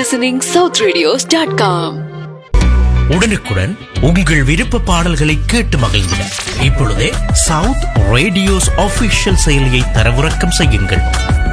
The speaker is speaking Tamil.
listening southradios.com. உடனுக்குடன் உங்கள் விருப்ப பாடல்களை கேட்டு மகிழ்ந்திட இப்பொழுதே சவுத் ரேடியோஸ் ஆபீஷியல் செயலியை தரவிறக்கம் செய்யுங்கள்.